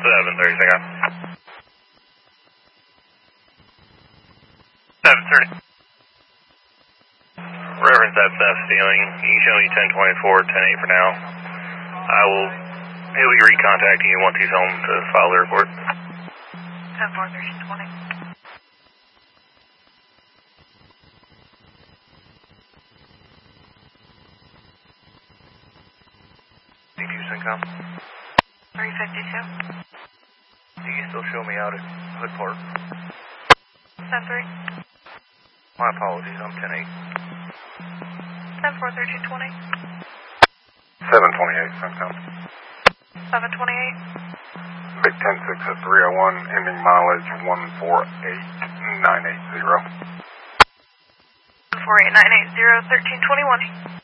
730, second. 730. Reference that theft stealing. You can show me 1024, 10-8 for now. He'll be recontacting you once he's home to file the report. 10-4, 1320. Income? 352. Do you still show me out at Hood Park? 10-3. My apologies, I'm 10-8. 10-4, 1320. 728, Centcom. 728. Big 10-6 at 301, ending mileage 148980. 148-980, 1321.